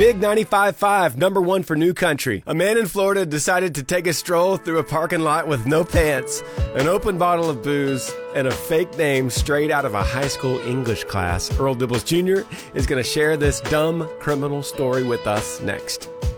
Big 95.5, number one for New Country. A man in Florida decided to take a stroll through a parking lot with no pants, an open bottle of booze, and a fake name straight out of a high school English class. Earl Dibbles Jr. is going to share this dumb criminal story with us next.